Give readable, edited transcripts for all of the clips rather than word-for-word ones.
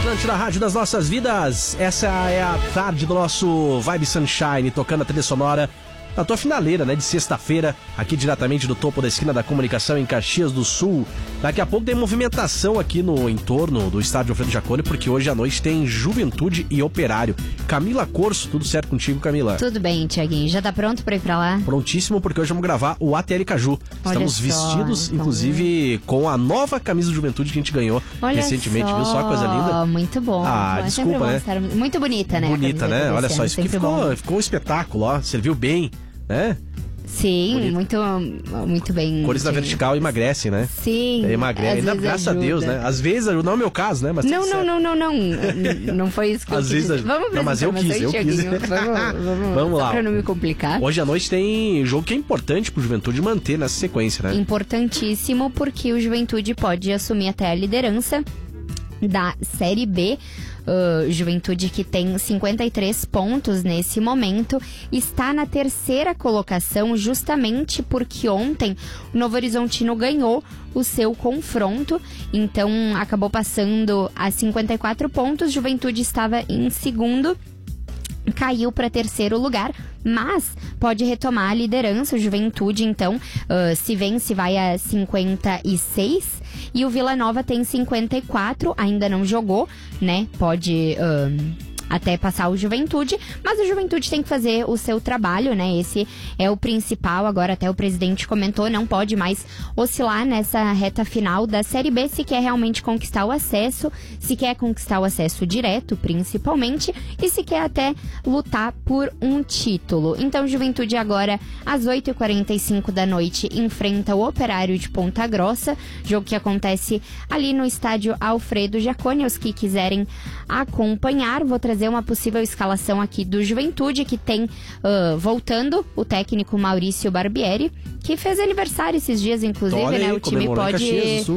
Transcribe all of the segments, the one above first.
Atlântida, a rádio das nossas vidas. Essa é a tarde do nosso Vibe Sunshine, tocando a trilha sonora da tua finaleira, né, de sexta-feira, aqui diretamente do topo da esquina da comunicação em Caxias do Sul. Daqui a pouco tem movimentação aqui no entorno do estádio Alfredo Jaconi, porque hoje à noite tem Juventude e Operário. Camila Corso, tudo certo contigo, Camila? Tudo bem, Tiaguinho. Já tá pronto pra ir pra lá? Prontíssimo, porque hoje vamos gravar o ATL Caju. Estamos vestidos, então, inclusive, com a nova camisa do Juventude que a gente ganhou recentemente, viu? Só coisa linda. Muito bom. Ah, desculpa, né? Muito bonita, né? Bonita, né? Olha só, isso aqui ficou um espetáculo, ó. Serviu bem. É? Sim, muito bem. Cores na vertical emagrecem, né? Sim. Emagrece, graças a Deus, né? Às vezes, não é o meu caso, né? Mas não. Não foi isso que às eu vezes, quis. Vamos ver. Não, mas eu quis. Vamos lá. Pra não me complicar. Hoje à noite tem jogo que é importante pro Juventude manter nessa sequência, né? Importantíssimo, porque o Juventude pode assumir até a liderança da Série B. Juventude, que tem 53 pontos nesse momento, está na terceira colocação, justamente porque ontem o Novo Horizontino ganhou o seu confronto, então acabou passando a 54 pontos. Juventude estava em segundo, caiu para terceiro lugar, mas pode retomar a liderança. O Juventude, então, se vence, vai a 56, e o Vila Nova tem 54, ainda não jogou, né? Pode até passar o Juventude, mas o Juventude tem que fazer o seu trabalho, né? Esse é o principal. Agora até o presidente comentou, não pode mais oscilar nessa reta final da Série B se quer realmente conquistar o acesso, se quer conquistar o acesso direto, principalmente, e se quer até lutar por um título. Então, Juventude agora, às 8h45 da noite, enfrenta o Operário de Ponta Grossa, jogo que acontece ali no estádio Alfredo Jaconi. Os que quiserem acompanhar, vou trazer uma possível escalação aqui do Juventude, que tem, voltando, o técnico Maurício Barbieri, que fez aniversário esses dias, inclusive, olha, né? O time pode...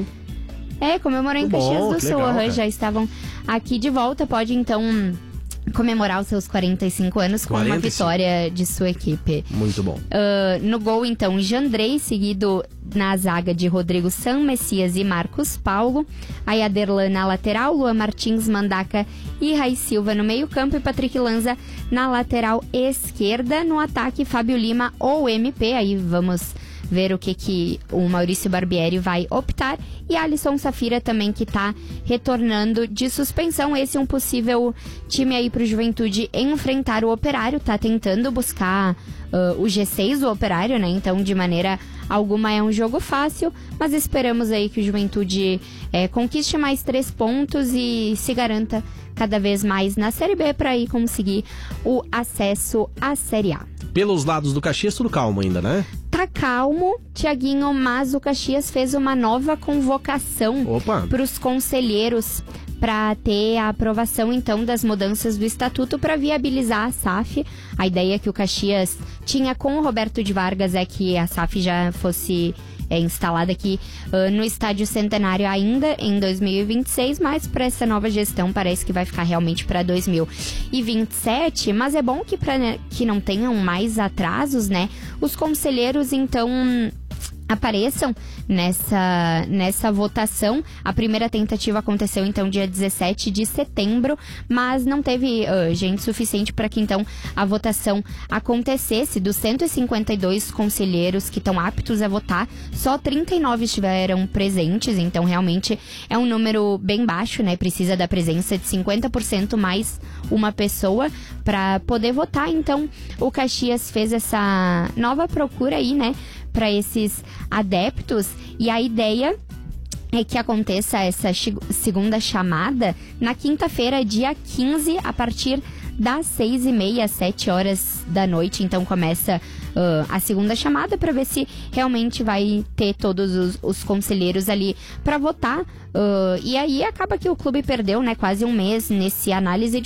comemorou em Caxias do Sul. Legal, já estavam aqui de volta. Pode, então, comemorar os seus 45 anos com 45. Uma vitória de sua equipe. Muito bom. No gol, então, Jandrei, seguido na zaga de Rodrigo San Messias e Marcos Paulo. Aí Aderlan na lateral, Luan Martins, Mandaca e Rai Silva no meio campo, e Patrick Lanza na lateral esquerda. No ataque, Fábio Lima ou MP, aí vamos ver o que o Maurício Barbieri vai optar. E Alisson Safira também, que tá retornando de suspensão. Esse é um possível time aí pro Juventude enfrentar o Operário. Tá tentando buscar o G6 do Operário, né? Então, de maneira alguma é um jogo fácil, mas esperamos aí que o Juventude conquiste mais 3 pontos e se garanta cada vez mais na Série B para aí conseguir o acesso à Série A. Pelos lados do Caxias, tudo calmo ainda, né? Tá calmo, Tiaguinho, mas o Caxias fez uma nova convocação para os conselheiros para ter a aprovação, então, das mudanças do estatuto para viabilizar a SAF. A ideia que o Caxias tinha com o Roberto de Vargas é que a SAF já fosse instalada aqui no Estádio Centenário ainda em 2026, mas para essa nova gestão parece que vai ficar realmente para 2027. Mas é bom que, para que não tenham mais atrasos, né, os conselheiros, então, apareçam nessa votação. A primeira tentativa aconteceu, então, dia 17 de setembro, mas não teve gente suficiente para que, então, a votação acontecesse. Dos 152 conselheiros que estão aptos a votar, só 39 estiveram presentes, então, realmente é um número bem baixo, né? Precisa da presença de 50% mais uma pessoa para poder votar. Então, o Caxias fez essa nova procura aí, né, para esses adeptos, e a ideia é que aconteça essa segunda chamada na quinta-feira, dia 15, a partir das 6h30 às 7 horas da noite. Então começa a segunda chamada para ver se realmente vai ter todos os conselheiros ali para votar. E aí acaba que o clube perdeu, né, quase um mês nesse análise